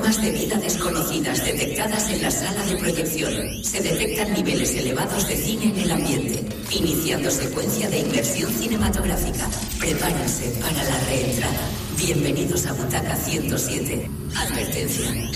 Formas de vida desconocidas detectadas en la sala de proyección. Se detectan niveles elevados de cine en el ambiente. Iniciando secuencia de inmersión cinematográfica. Prepárense para la reentrada. Bienvenidos a Butaca 107. Advertencia.